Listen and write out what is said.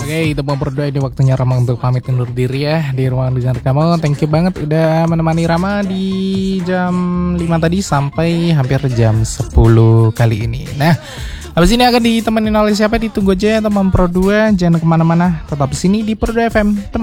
Oke, itu mau berdoa ini waktunya Rama untuk pamit undur diri ya di ruang dengar kamu. Thank you banget udah menemani Rama di jam 5 tadi sampai hampir jam 10 kali ini. Nah, habis ini akan ditemenin oleh siapa? Ditunggu aja teman Pro 2. Jangan kemana-mana, tetap di sini di Pro 2 FM.